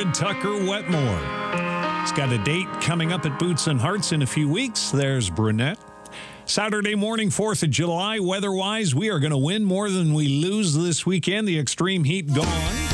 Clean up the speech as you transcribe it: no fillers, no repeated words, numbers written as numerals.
Jared Tucker Wetmore. He's got a date coming up at Boots and Hearts in a few weeks. There's Brunette. Saturday morning, 4th of July, weather-wise, we are going to win more than we lose this weekend. The extreme heat gone.